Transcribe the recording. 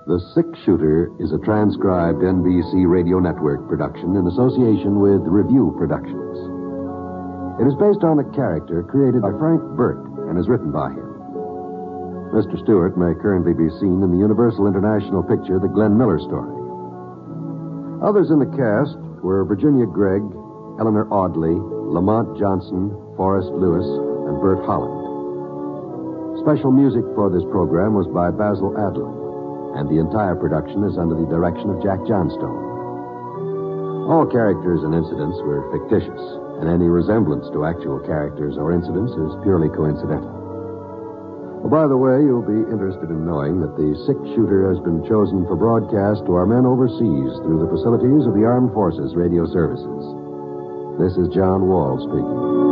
The Six Shooter is a transcribed NBC Radio Network production in association with Review Productions. It is based on a character created by Frank Burt and is written by him. Mr. Stewart may currently be seen in the Universal International picture, The Glenn Miller Story. Others in the cast were Virginia Gregg, Eleanor Audley, Lamont Johnson, Forrest Lewis, and Bert Holland. Special music for this program was by Basil Adlam, and the entire production is under the direction of Jack Johnstone. All characters and incidents were fictitious, and any resemblance to actual characters or incidents is purely coincidental. Oh, by the way, you'll be interested in knowing that the Six Shooter has been chosen for broadcast to our men overseas through the facilities of the Armed Forces Radio Services. This is John Wall speaking.